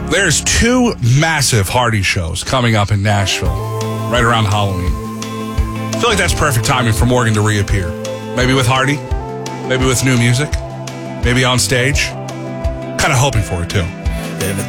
There's 2 massive Hardy shows coming up in Nashville right around Halloween. I feel like that's perfect timing for Morgan to reappear. Maybe with Hardy, maybe with new music, maybe on stage. Kind of hoping for it, too.